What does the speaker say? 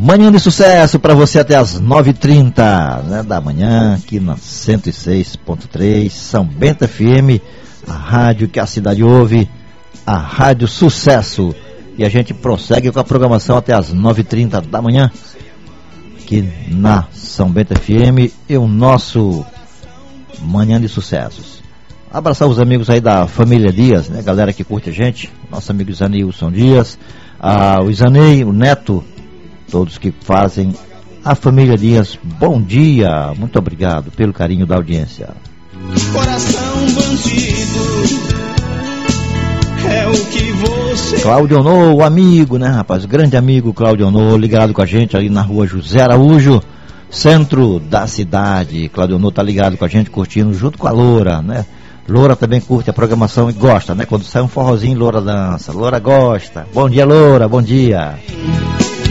Manhã de sucesso para você até as 9h30, né, da manhã, aqui na 106.3, São Bento FM, a rádio que a cidade ouve, a Rádio Sucesso. E a gente prossegue com a programação até as 9h30 da manhã, aqui na São Bento FM, e o nosso Manhã de Sucessos. Abraçar os amigos aí da família Dias, né, galera que curte a gente, nosso amigo Isanilson Dias, o Isanei, o Neto, todos que fazem a família Dias. Bom dia, muito obrigado pelo carinho da audiência. Coração bandido é o que você... Cláudio Honor, o amigo, né, rapaz, grande amigo Cláudio Honor, ligado com a gente ali na rua José Araújo, centro da cidade. Cláudio Honor tá ligado com a gente, curtindo junto com a Loura, né? Loura também curte a programação e gosta, né? Quando sai um forrozinho, Loura dança. Loura gosta. Bom dia, Loura, bom dia.